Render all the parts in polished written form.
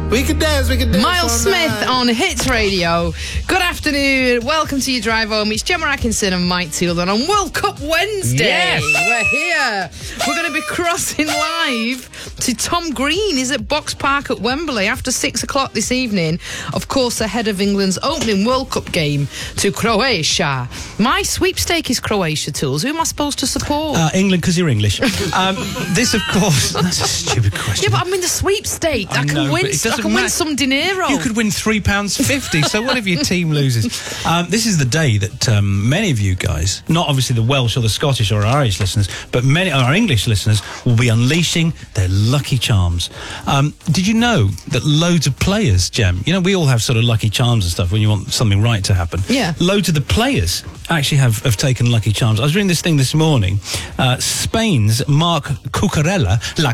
We can dance, we can dance. Miles Smith on Hits Radio. Good afternoon. Welcome to your drive home. It's Gemma Atkinson and Mike Teeldon on World Cup Wednesday. Yes. We're here. We're going to be crossing live to Tom Green. He's at Box Park at Wembley after 6 o'clock this evening. Of course, ahead of England's opening World Cup game to Croatia. My sweepstake is Croatia, Tools. Who am I supposed to support? England, because you're English. This, of course, that's a stupid question. Yeah, but I'm in the sweepstake. I can know, win. but it doesn't I can win matter. some dinero. You could win £3.50, so what if your team loses? This is the day that many of you guys, not obviously the Welsh or the Scottish or Irish listeners, but many of our English listeners will be unleashing their lucky charms. Did you know that loads of players, Gem, you know, we all have sort of lucky charms and stuff when you want something right to happen. Yeah. Loads of the players actually have taken lucky charms. I was reading this thing this morning. Spain's Marc Cucurella, La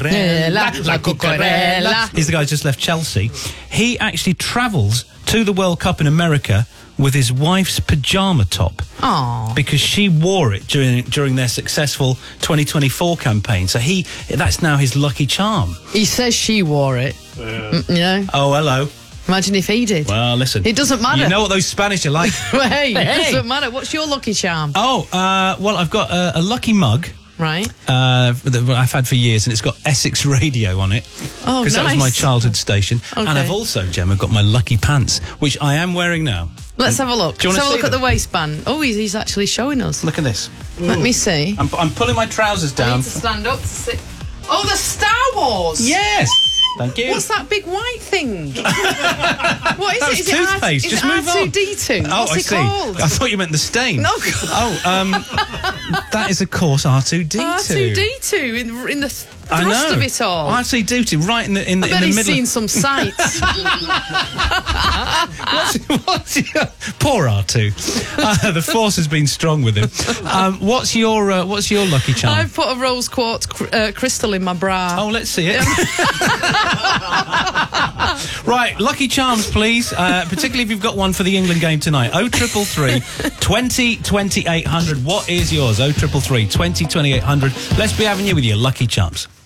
Cucurella, he's the guy who just left Chelsea. He actually travels to the World Cup in America with his wife's pyjama top. Aww. Because she wore it during their successful 2024 campaign. So that's now his lucky charm. He says she wore it. You know? Oh, hello. Imagine if he did. Well, listen. It doesn't matter. You know what those Spanish are like. Hey, it doesn't matter. What's your lucky charm? Oh, well, I've got a lucky mug. Right. That I've had for years, and it's got Essex Radio on it. Oh, because that was nice. my childhood station. Okay. And I've also, Gemma, got my lucky pants, which I am wearing now. Let's have a look. Do you Let's want have a to look at the waistband. Oh, he's actually showing us. Look at this. Let me see. I'm pulling my trousers I down. need to stand up to see. Oh, the Star Wars! Yes! Thank you. What's that big white thing? What is That it? was Is toothpaste. it Just move on. R2-D2? Oh, What's I it see. called? I thought you meant the stain. No. Oh, that is, of course, R2-D2. R2-D2 in the I thrust know. of it all. R2-D2 right in the I bet the he's middle. seen some sights. Poor R2. The force has been strong with him. What's your lucky charm? I've put a rose quartz crystal in my bra. Oh, let's see it. Right, lucky charms, please. Particularly if you've got one for the England game tonight. 0333 20 2800. What is yours? 0333 20 2800. Let's be having you with your lucky charms.